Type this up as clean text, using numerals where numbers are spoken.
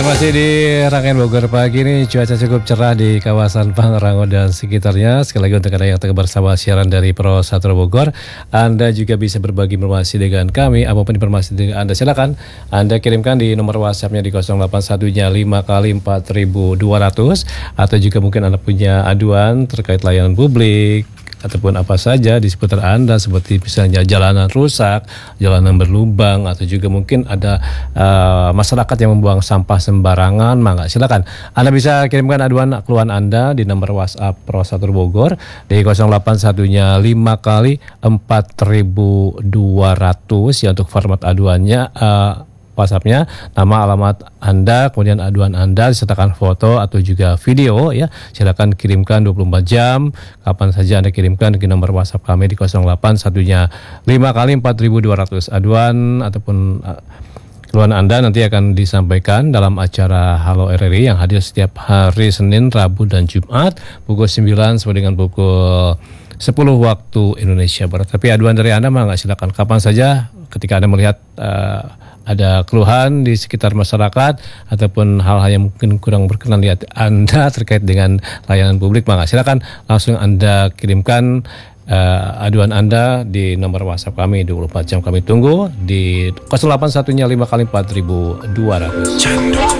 Ya, masih di Rangkaian Bogor pagi ini cuaca cukup cerah di kawasan Pangrango dan sekitarnya. Sekali lagi untuk Anda yang tengah bersama siaran dari Pro Satrio Bogor, Anda juga bisa berbagi informasi dengan kami. Apapun informasi dengan Anda, silakan Anda kirimkan di nomor WhatsApp-nya di 081-nya 5 kali 4200, atau juga mungkin Anda punya aduan terkait layanan publik ataupun apa saja di seputar Anda, seperti misalnya jalanan rusak, jalanan berlubang, atau juga mungkin ada masyarakat yang membuang sampah sembarangan, maka silakan Anda bisa kirimkan aduan keluhan Anda di nomor WhatsApp Pro Satrio Bogor di 081-nya 5 kali 4200 ya, untuk format aduannya. WhatsApp-nya, nama, alamat Anda, kemudian aduan Anda disertakan foto atau juga video ya. Silakan kirimkan 24 jam kapan saja Anda kirimkan ke nomor WhatsApp kami di 081-nya 5 kali 4200. Aduan ataupun keluhan Anda nanti akan disampaikan dalam acara Halo RRI yang hadir setiap hari Senin, Rabu, dan Jumat pukul 9 sampai dengan pukul 10 waktu Indonesia Barat. Tapi aduan dari Anda mah silakan kapan saja ketika Anda melihat ada keluhan di sekitar masyarakat ataupun hal-hal yang mungkin kurang berkenan di hati Anda terkait dengan layanan publik, maka silakan langsung Anda kirimkan aduan Anda di nomor WhatsApp kami. 24 jam kami tunggu di 081-nya 5 kali 4200.